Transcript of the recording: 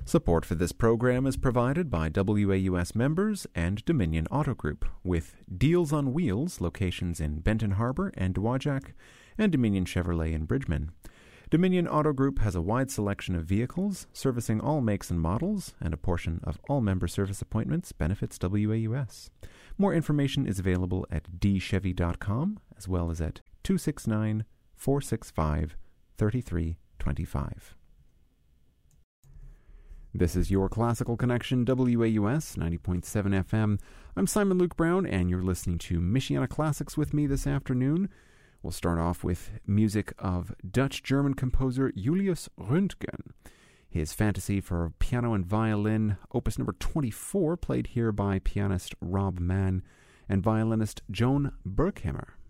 Support for this program is provided by WAUS members and Dominion Auto Group, with Deals on Wheels, locations in Benton Harbor and Dowagiac, and Dominion Chevrolet in Bridgman. Dominion Auto Group has a wide selection of vehicles, servicing all makes and models, and a portion of all member service appointments benefits WAUS. More information is available at dchevy.com, as well as at 269-465-3325. This is your Classical Connection, WAUS 90.7 FM. I'm Simon Luke Brown, and you're listening to Michiana Classics with me this afternoon. We'll start off with music of Dutch-German composer Julius Röntgen. His Fantasy for Piano and Violin, opus number 24, played here by pianist Rob Mann and violinist Joan Berghammer.